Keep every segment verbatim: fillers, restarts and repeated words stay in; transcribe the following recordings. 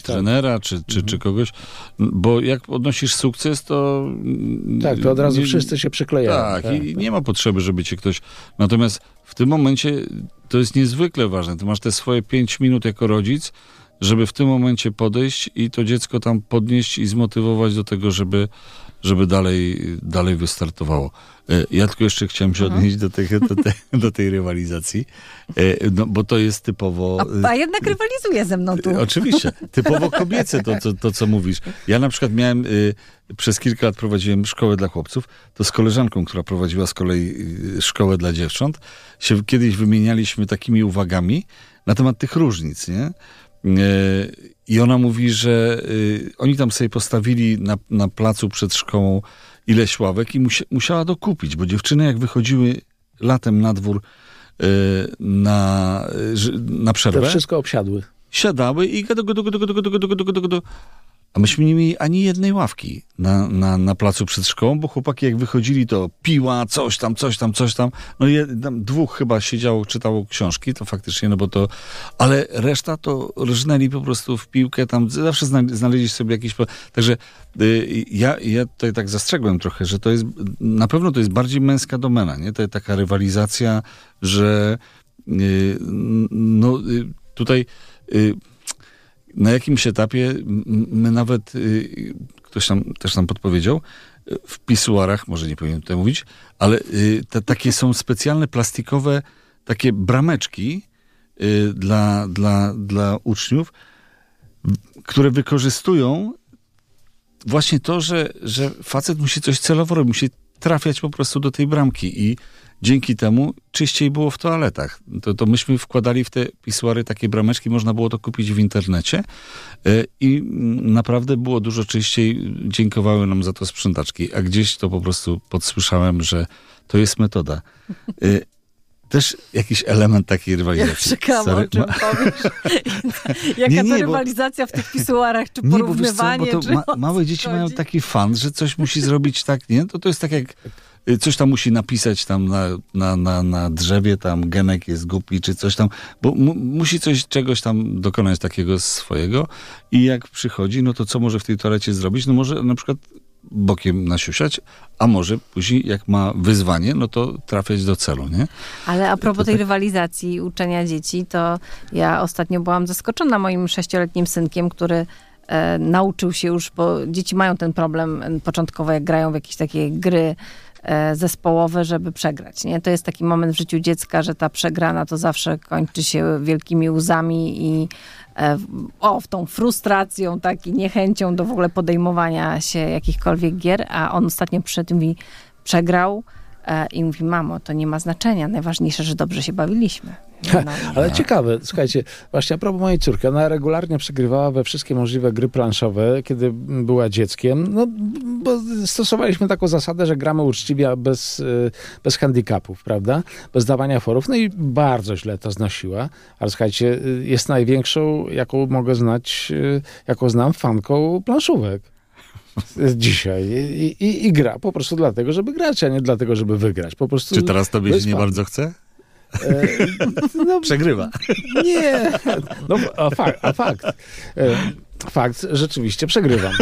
trenera, czy, czy, mhm. czy kogoś, bo jak odnosisz sukces, to... Tak, to od razu nie, wszyscy się przyklejają. Tak, tak, i nie ma potrzeby, żeby cię ktoś... Natomiast w tym momencie to jest niezwykle ważne. Ty masz te swoje pięć minut jako rodzic, żeby w tym momencie podejść i to dziecko tam podnieść i zmotywować do tego, żeby, żeby dalej, dalej wystartowało. Ja tylko jeszcze chciałem się odnieść do, tych, do, te, do tej rywalizacji, no, bo to jest typowo... A, a jednak rywalizuje ze mną tu. Oczywiście. Typowo kobiece to, to, to, co mówisz. Ja na przykład miałem, przez kilka lat prowadziłem szkołę dla chłopców, to z koleżanką, która prowadziła z kolei szkołę dla dziewcząt, się kiedyś wymienialiśmy takimi uwagami na temat tych różnic, nie? I ona mówi, że oni tam sobie postawili na, na placu przed szkołą ileś ławek i musia, musiała dokupić, bo dziewczyny jak wychodziły latem na dwór na, na przerwę... To wszystko obsiadły. Siadały i gado, gado, gado, gado, gado, gado, gado, gado. A myśmy nie mieli ani jednej ławki na, na, na placu przed szkołą, bo chłopaki jak wychodzili, to piła, coś tam, coś tam, coś tam. No i tam dwóch chyba siedziało, czytało książki, to faktycznie, no bo to... Ale reszta to rżnęli po prostu w piłkę, tam zawsze znaleźli sobie jakiś... Także y, ja, ja tutaj tak zastrzegłem trochę, że to jest... Na pewno to jest bardziej męska domena, nie? To jest taka rywalizacja, że y, no y, tutaj... Y, na jakimś etapie my nawet, y, ktoś tam też nam podpowiedział, w pisuarach, może nie powinienem tutaj mówić, ale y, te, takie są specjalne plastikowe takie brameczki y, dla, dla, dla uczniów, które wykorzystują właśnie to, że, że facet musi coś celowo robić, musi trafiać po prostu do tej bramki i dzięki temu czyściej było w toaletach. To, to myśmy wkładali w te pisuary takie brameczki, można było to kupić w internecie i naprawdę było dużo czyściej. Dziękowały nam za to sprzątaczki. A gdzieś to po prostu podsłyszałem, że to jest metoda. Też jakiś element takiej rywalizacji. Ja czekam, Sorry. o czym ma... powiesz. Jaka nie, nie, to rywalizacja bo... w tych pisuarach, czy porównywanie? Nie, bo, wiesz co, bo to ma, małe dzieci chodzi? Mają taki fan, że coś musi zrobić tak, nie? To, to jest tak jak coś tam musi napisać tam na, na, na, na drzewie, tam Genek jest głupi, czy coś tam, bo mu, musi coś, czegoś tam dokonać takiego swojego i jak przychodzi, no to co może w tej toalecie zrobić? No może na przykład bokiem nasiusiać, a może później jak ma wyzwanie, no to trafiać do celu, nie? Ale a propos to tej tak... rywalizacji, uczenia dzieci, to ja ostatnio byłam zaskoczona moim sześcioletnim synkiem, który e, nauczył się już, bo dzieci mają ten problem początkowo, jak grają w jakieś takie gry e, zespołowe, żeby przegrać, nie? To jest taki moment w życiu dziecka, że ta przegrana to zawsze kończy się wielkimi łzami i o, w tą frustracją, tak, i niechęcią do w ogóle podejmowania się jakichkolwiek gier, a on ostatnio przy tym mówi, przegrał e, i mówi, mamo, to nie ma znaczenia, najważniejsze, że dobrze się bawiliśmy. No, ale no. Ciekawe, słuchajcie, właśnie a propos mojej córki, ona regularnie przegrywała we wszystkie możliwe gry planszowe, kiedy była dzieckiem, no, bo stosowaliśmy taką zasadę, że gramy uczciwie, bez, bez handicapów, prawda? Bez dawania forów, no i bardzo źle to znosiła, ale słuchajcie, jest największą, jaką mogę znać, jaką znam fanką planszówek. Dzisiaj I, i, i gra po prostu dlatego, żeby grać, a nie dlatego, żeby wygrać. Po prostu. Czy teraz tobie się nie bardzo chce? E, no, przegrywa. Nie, no, a, fakt, a fakt. E, fakt, rzeczywiście przegrywam.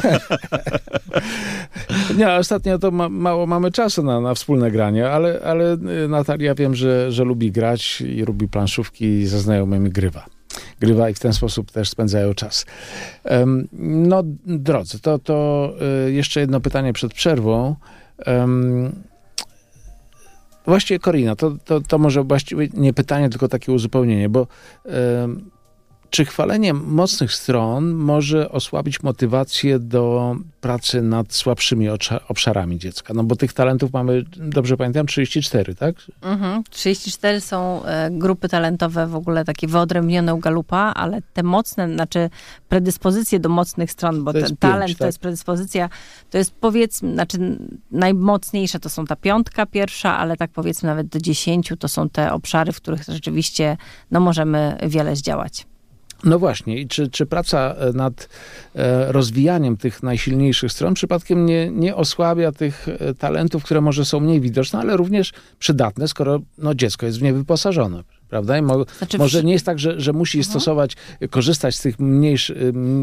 Nie, ostatnio to ma, mało mamy czasu na, na wspólne granie, ale, ale Natalia wiem, że, że lubi grać i lubi planszówki i ze znajomymi grywa. Grywa i w ten sposób też spędzają czas. Um, no, drodzy, to, to jeszcze jedno pytanie przed przerwą. Um, Właściwie, Korina, to, to, to może właściwie nie pytanie, tylko takie uzupełnienie, bo y, czy chwalenie mocnych stron może osłabić motywację do pracy nad słabszymi obszarami dziecka? No bo tych talentów mamy, dobrze pamiętam, trzydzieści cztery, tak? Mhm. trzydzieści cztery są e, grupy talentowe w ogóle takie wyodrębnione u Galupa, ale te mocne, znaczy predyspozycje do mocnych stron, bo to ten pięć, talent tak? To jest predyspozycja, to jest powiedzmy, znaczy najmocniejsze to są ta piątka pierwsza, ale tak powiedzmy nawet do dziesięciu to są te obszary, w których rzeczywiście no, możemy wiele zdziałać. No właśnie, i czy, czy praca nad e, rozwijaniem tych najsilniejszych stron przypadkiem nie, nie osłabia tych talentów, które może są mniej widoczne, ale również przydatne, skoro no, dziecko jest w nie wyposażone, prawda? I mo- Znaczy może wszy- nie jest tak, że, że musi stosować, korzystać z tych mniejszych,